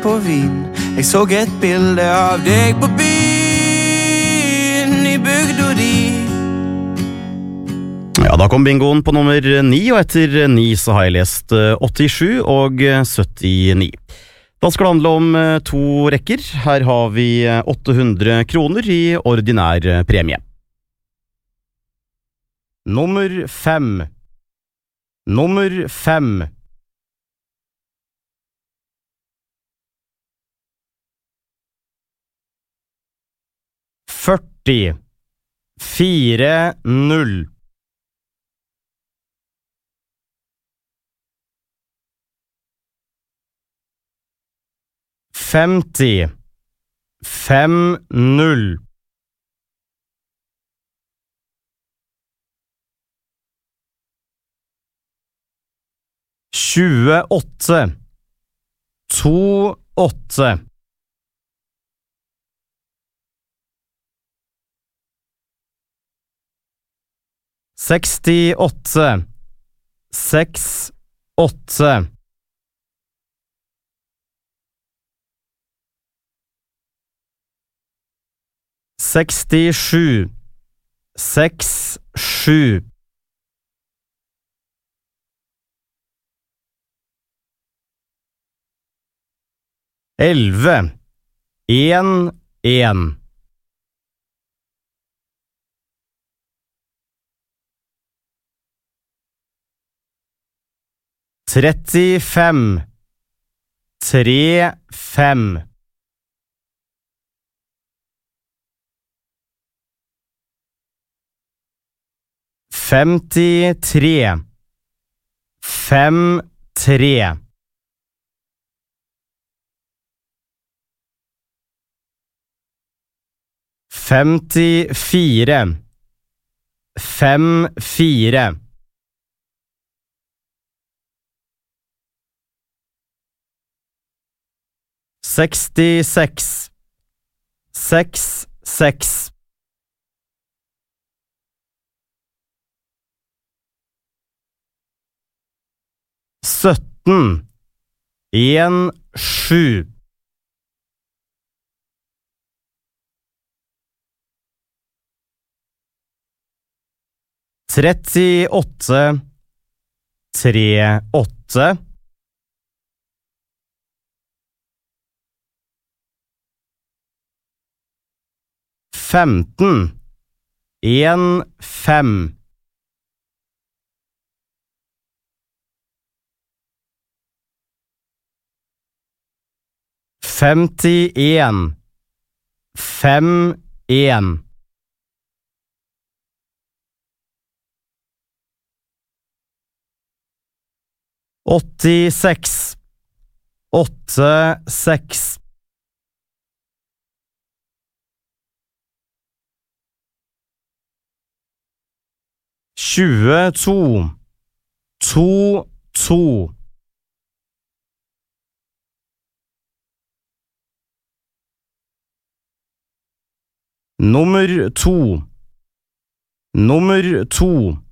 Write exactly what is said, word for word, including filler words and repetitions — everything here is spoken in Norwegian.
på vin. Jeg så et bilde av deg på byen I bygda di. Ja, da kom bingoen på nummer ni, og etter ni så har jeg lest åttisju og syttini. Da skal det handle om to rekker. Her har vi åtte hundre kroner I ordinær premie. Nummer fem. Nummer fem. Førti. Fire, null. Femti. Fem, null. Tjueåtte. To, åtte. Sekstiåtte. Seks, åtte. Sekstisju. Seks, sju. Elve. En, en. Trettifem. Tre, fem. Femtitre. Fem, tre. Femtifire. Fem, fire. Sekstiseks. Seks, seks. Sytten. En, sju. Trettiåtte. Tre, åtte. Femten. En, fem. Femtien. Fem, en. Åttiseks. Åtte, seks. Tjueto. To, to. Nummer to. Nummer to.